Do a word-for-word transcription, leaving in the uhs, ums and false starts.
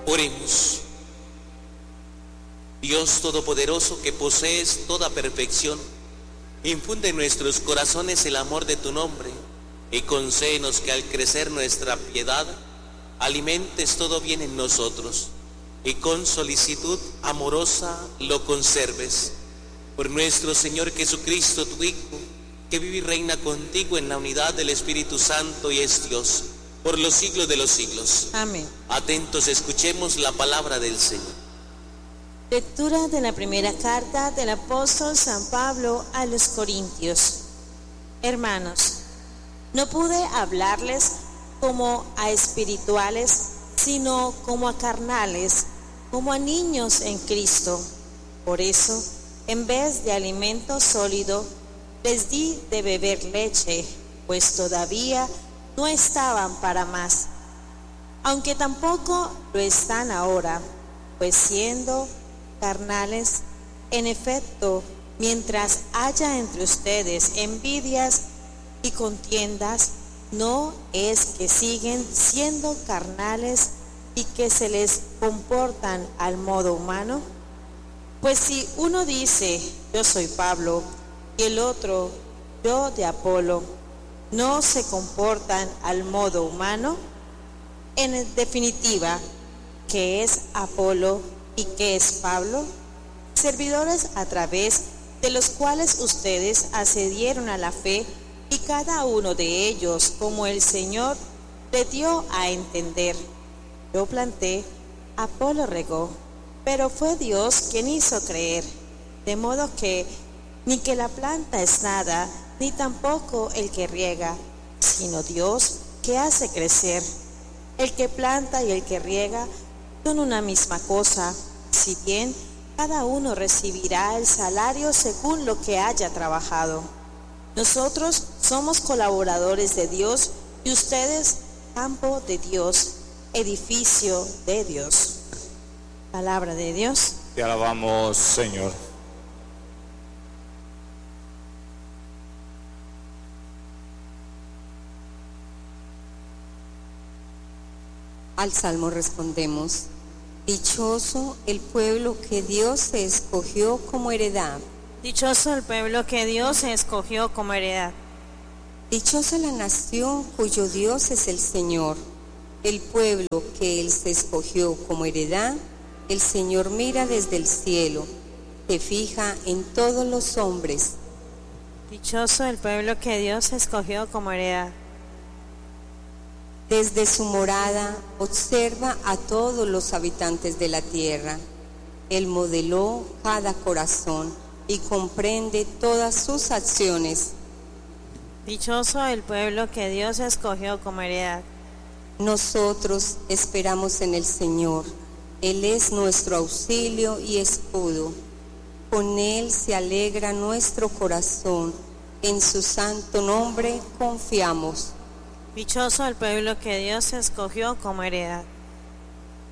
Oremos. Dios Todopoderoso, que posees toda perfección, infunde en nuestros corazones el amor de tu nombre y concédenos que al crecer nuestra piedad, alimentes todo bien en nosotros y con solicitud amorosa lo conserves. Por nuestro Señor Jesucristo, tu Hijo, que vive y reina contigo en la unidad del Espíritu Santo y es Dios, por los siglos de los siglos. Amén. Atentos, escuchemos la palabra del Señor. Lectura de la primera carta del apóstol San Pablo a los Corintios. Hermanos, no pude hablarles como a espirituales, sino como a carnales, como a niños en Cristo. Por eso, en vez de alimento sólido, les di de beber leche, pues todavía no estaban para más, aunque tampoco lo están ahora, pues siendo carnales, en efecto, mientras haya entre ustedes envidias y contiendas, no es que siguen siendo carnales y que se les comportan al modo humano. Pues si uno dice, yo soy Pablo, y el otro, yo de Apolo, ¿no se comportan al modo humano? En definitiva, ¿qué es Apolo y qué es Pablo? Servidores a través de los cuales ustedes accedieron a la fe, y cada uno de ellos, como el Señor le dio a entender. Yo planté, Apolo regó, pero fue Dios quien hizo creer, de modo que ni que la planta es nada, ni tampoco el que riega, sino Dios que hace crecer. El que planta y el que riega son una misma cosa, si bien cada uno recibirá el salario según lo que haya trabajado. Nosotros somos colaboradores de Dios y ustedes campo de Dios, edificio de Dios. Palabra de Dios. Te alabamos, Señor. Al Salmo respondemos: dichoso el pueblo que Dios se escogió como heredad. Dichoso el pueblo que Dios se escogió como heredad. Dichosa la nación cuyo Dios es el Señor. El pueblo que Él se escogió como heredad, el Señor mira desde el cielo, se fija en todos los hombres. Dichoso el pueblo que Dios se escogió como heredad. Desde su morada observa a todos los habitantes de la tierra. Él modeló cada corazón y comprende todas sus acciones. Dichoso el pueblo que Dios escogió como heredad. Nosotros esperamos en el Señor. Él es nuestro auxilio y escudo. Con Él se alegra nuestro corazón. En su santo nombre confiamos. Dichoso el pueblo que Dios escogió como heredad.